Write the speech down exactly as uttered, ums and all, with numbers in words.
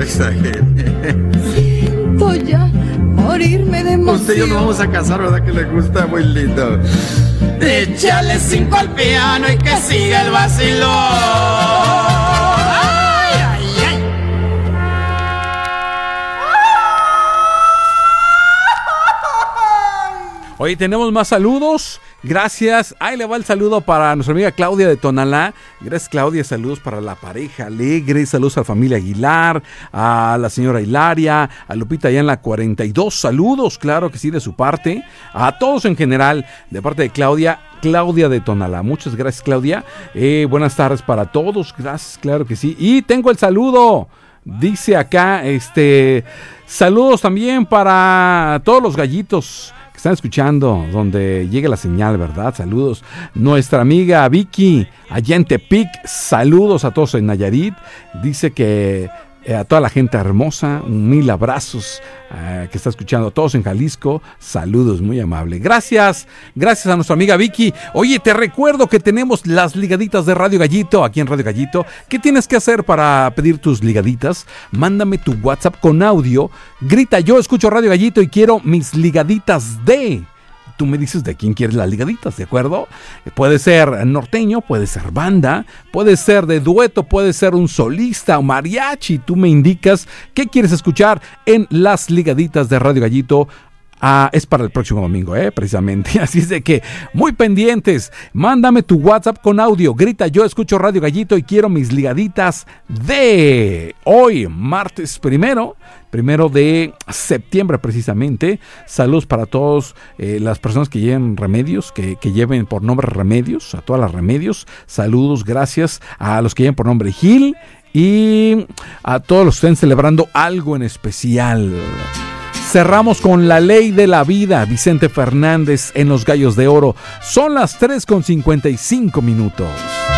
exagere. Siento ya morirme de emoción. Usted y yo nos vamos a casar, ¿verdad que le gusta? Muy lindo. Échale cinco al piano y que siga el vacilón. Ay, ay, ay. Oye, tenemos más saludos. Gracias. Ahí le va el saludo para nuestra amiga Claudia de Tonalá. Gracias, Claudia. Saludos para la pareja alegre. Saludos a la familia Aguilar, a la señora Hilaria, a Lupita allá en la cuarenta y dos. Saludos, claro que sí, de su parte. A todos en general, de parte de Claudia. Claudia de Tonalá. Muchas gracias, Claudia. Eh, buenas tardes para todos. Gracias, claro que sí. Y tengo el saludo. Dice acá, este, saludos también para todos los gallitos que están escuchando, donde llegue la señal, ¿verdad? Saludos. Nuestra amiga Vicky, allá en Tepic, saludos a todos en Nayarit. Dice que eh, a toda la gente hermosa, mil abrazos eh, que está escuchando, a todos en Jalisco, saludos, muy amable. Gracias, gracias a nuestra amiga Vicky. Oye, te recuerdo que tenemos las ligaditas de Radio Gallito, aquí en Radio Gallito. ¿Qué tienes que hacer para pedir tus ligaditas? Mándame tu WhatsApp con audio, grita: yo escucho Radio Gallito y quiero mis ligaditas de... Tú me dices de quién quieres las ligaditas, ¿de acuerdo? Puede ser norteño, puede ser banda, puede ser de dueto, puede ser un solista o mariachi. Tú me indicas qué quieres escuchar en las ligaditas de Radio Gallito. Ah, es para el próximo domingo, eh, precisamente. Así es de que, muy pendientes. Mándame tu WhatsApp con audio. Grita: yo escucho Radio Gallito y quiero mis ligaditas de hoy, martes primero, primero de septiembre precisamente. Saludos para todos eh, las personas que lleven remedios, que, que lleven por nombre Remedios, a todas las Remedios. Saludos, gracias a los que lleven por nombre Gil y a todos los que estén celebrando algo en especial. Cerramos con La Ley de la Vida, Vicente Fernández en Los Gallos de Oro. Son las tres con cincuenta y cinco minutos.